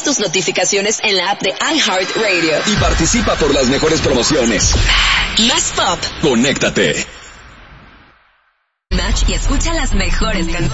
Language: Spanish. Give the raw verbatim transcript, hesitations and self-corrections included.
tus notificaciones en la app de iHeartRadio. Y participa por las mejores promociones. Más pop. Conéctate. Match y escucha las mejores canciones.